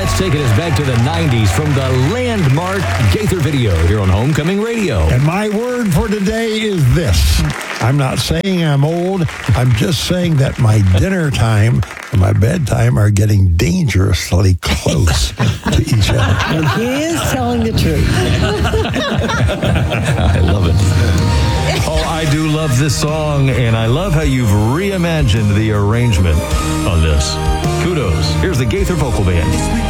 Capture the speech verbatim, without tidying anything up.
That's taking us back to the nineties from the landmark Gaither video here on Homecoming Radio. And my word for today is this. I'm not saying I'm old. I'm just saying that my dinner time and my bedtime are getting dangerously close to each other. And he is telling the truth. I love it. Oh, I do love this song, and I love how you've reimagined the arrangement on this. Kudos. Here's the Gaither Vocal Band.